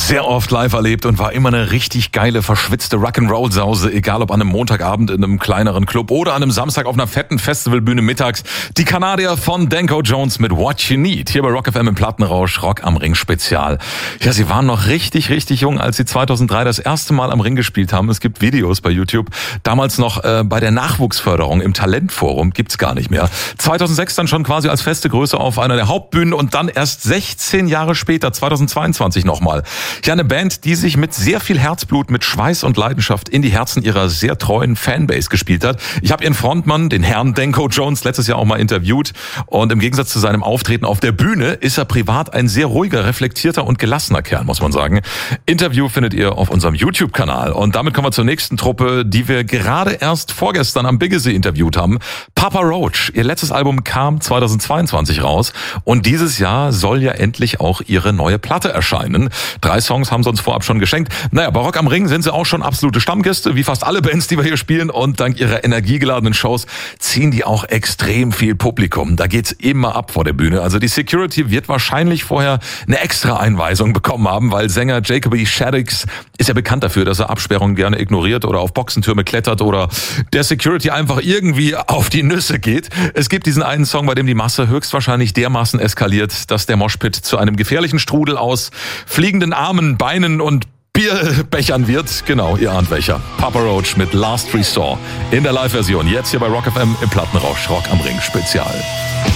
sehr oft live erlebt und war immer eine richtig geile, verschwitzte Rock'n'Roll-Sause, egal ob an einem Montagabend in einem kleineren Club oder an einem Samstag auf einer fetten Festivalbühne mittags. Die Kanadier von Danko Jones mit What You Need, hier bei Rock FM im Plattenrausch, Rock am Ring Spezial. Ja, sie waren noch richtig jung, als sie 2003 das erste Mal am Ring gespielt haben. Es gibt Videos bei YouTube, damals noch bei der Nachwuchsförderung im Talentforum, gibt's gar nicht mehr. 2006 dann schon quasi als feste Größe auf einer der Hauptbühnen und dann erst 16 Jahre später, 2022 nochmal. Ja, eine Band, die sich mit sehr viel Herzblut, mit Schweiß und Leidenschaft in die Herzen ihrer sehr treuen Fanbase gespielt hat. Ich habe ihren Frontmann, den Herrn Danko Jones, letztes Jahr auch mal interviewt und im Gegensatz zu seinem Auftreten auf der Bühne ist er privat ein sehr ruhiger, reflektierter und gelassener Kerl, muss man sagen. Interview findet ihr auf unserem YouTube-Kanal und damit kommen wir zur nächsten Truppe, die wir gerade erst vorgestern am Biggesee interviewt haben. Papa Roach. Ihr letztes Album kam 2022 raus und dieses Jahr soll ja endlich auch ihre neue Platte erscheinen. 3 Songs haben sie uns vorab schon geschenkt. Naja, bei Rock am Ring sind sie auch schon absolute Stammgäste, wie fast alle Bands, die wir hier spielen. Und dank ihrer energiegeladenen Shows ziehen die auch extrem viel Publikum. Da geht's immer ab vor der Bühne. Also die Security wird wahrscheinlich vorher eine extra Einweisung bekommen haben, weil Sänger Jacoby Shaddix ist ja bekannt dafür, dass er Absperrungen gerne ignoriert oder auf Boxentürme klettert oder der Security einfach irgendwie auf die Nüsse geht. Es gibt diesen einen Song, bei dem die Masse höchstwahrscheinlich dermaßen eskaliert, dass der Moshpit zu einem gefährlichen Strudel aus fliegenden Armen, Beinen und Bierbechern wird. Genau, ihr ahnt welcher. Papa Roach mit Last Resort in der Live-Version. Jetzt hier bei Rock FM im Plattenrausch. Rock am Ring Spezial.